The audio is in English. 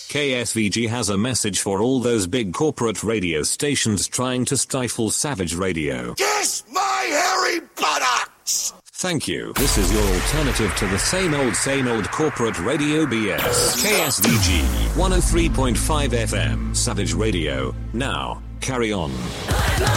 KSVG has a message for all those big corporate radio stations trying to stifle Savage Radio. Kiss my hairy buttocks! Thank you. This is your alternative to the same old corporate radio BS. KSVG 103.5 FM. Savage Radio. Now, carry on.